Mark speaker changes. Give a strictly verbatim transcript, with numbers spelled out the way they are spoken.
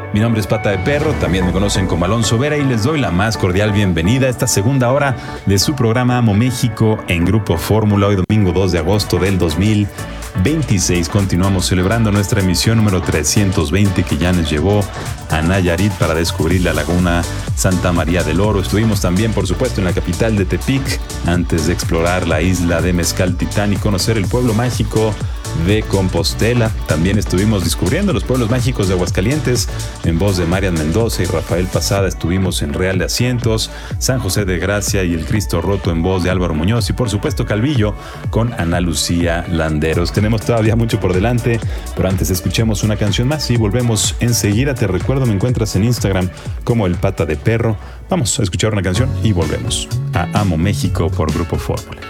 Speaker 1: Mi nombre es Pata de Perro, también me conocen como Alonso Vera y les doy la más cordial bienvenida a esta segunda hora de su programa Amo México en Grupo Fórmula. Hoy domingo dos de agosto del dos mil veintiséis continuamos celebrando nuestra emisión número trescientos veinte que ya nos llevó a Nayarit para descubrir la laguna Santa María del Oro. Estuvimos también, por supuesto, en la capital de Tepic antes de explorar la isla de Mezcaltitán y conocer el pueblo mágico de Compostela. También estuvimos descubriendo los pueblos mágicos de Aguascalientes en voz de Marian Mendoza y Rafael Pasada. Estuvimos en Real de Asientos, San José de Gracia y el Cristo Roto en voz de Álvaro Muñoz y por supuesto Calvillo con Ana Lucía Landeros. Tenemos todavía mucho por delante, pero antes escuchemos una canción más y volvemos enseguida. Te recuerdo, me encuentras en Instagram como el Pata de Perro. Vamos a escuchar una canción y volvemos a Amo México por Grupo Fórmula.